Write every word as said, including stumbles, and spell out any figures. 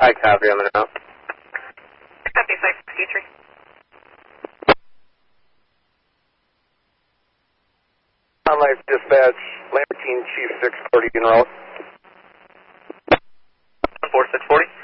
I copy, I'm out. Copy, five fifty-three. On life dispatch, Lambertine Chief six forty in route. one four six forty.